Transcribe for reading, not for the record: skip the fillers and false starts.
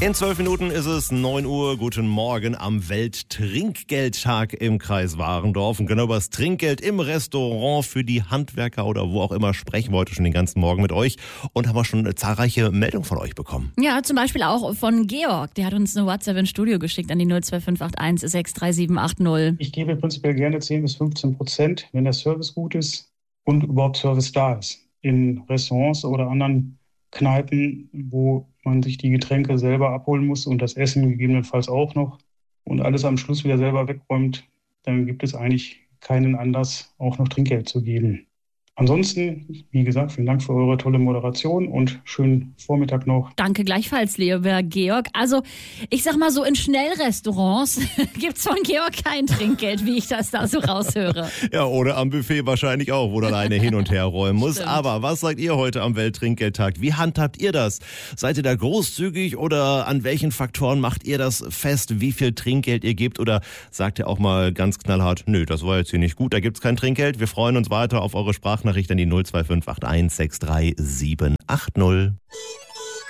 In 12 Minuten ist es 9 Uhr. Guten Morgen am Welttrinkgeldtag im Kreis Warendorf. Und genau über das Trinkgeld im Restaurant für die Handwerker oder wo auch immer sprechen wir heute schon den ganzen Morgen mit euch. Und haben auch schon zahlreiche Meldungen von euch bekommen. Ja, zum Beispiel auch von Georg. Der hat uns eine WhatsApp ins Studio geschickt an die 02581 63780. Ich gebe prinzipiell gerne 10-15%, wenn der Service gut ist und überhaupt Service da ist. In Restaurants oder anderen Kneipen, wo man sich die Getränke selber abholen muss und das Essen gegebenenfalls auch noch und alles am Schluss wieder selber wegräumt, dann gibt es eigentlich keinen Anlass, auch noch Trinkgeld zu geben. Ansonsten, wie gesagt, vielen Dank für eure tolle Moderation und schönen Vormittag noch. Danke gleichfalls, lieber Georg. Also, ich sag mal so, in Schnellrestaurants gibt's von Georg kein Trinkgeld, wie ich das da so raushöre. Ja, oder am Buffet wahrscheinlich auch, wo du alleine hin und her räumen musst. Stimmt. Aber was sagt ihr heute am Welttrinkgeldtag? Wie handhabt ihr das? Seid ihr da großzügig oder an welchen Faktoren macht ihr das fest, wie viel Trinkgeld ihr gebt? Oder sagt ihr auch mal ganz knallhart, nö, das war jetzt hier nicht gut, da gibt's kein Trinkgeld. Wir freuen uns weiter auf eure Sprachnachricht an die 02581 63780.